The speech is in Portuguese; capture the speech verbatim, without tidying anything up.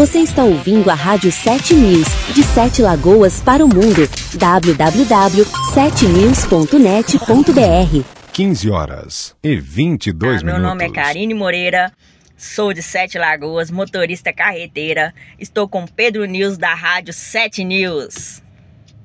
Você está ouvindo a Rádio sete News, de Sete Lagoas para o mundo. w w w ponto sete news ponto net ponto b r. quinze horas e vinte e dois ah, minutos. Meu nome é Karine Moreira, sou de Sete Lagoas, motorista carreteira. Estou com Pedro News da Rádio sete News.